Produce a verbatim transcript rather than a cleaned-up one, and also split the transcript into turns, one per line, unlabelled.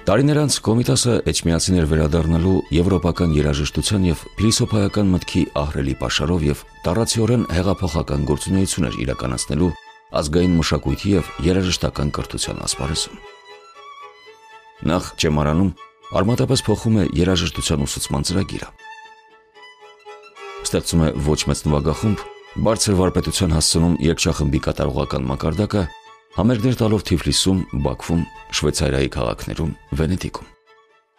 Տարիներ անց Կոմիտասը էջմիածին էր վերադառնալու եվրոպական երաժշտության եւ փիլիսոփայական մտքի ահռելի պաշարով եւ տառացիորեն հեղափոխական գործունեություն էր իրականացնելու ազգային մշակույթի եւ երաժշտական կրթության ասպարեզում։ Նախ ճեմարանում արմատապես փոխում է երաժշտության ուսուցման ծրագիրը։ Ստեղծում է ոչ մեծ նվագախումբ, բարձր վարպետության հասցնում երգչախմբի կատարողական մակարդակը, համերգներ տալով Թիֆլիսում, Բաքվում, Շվեյցարիայի քաղաքներում, Վենետիկում։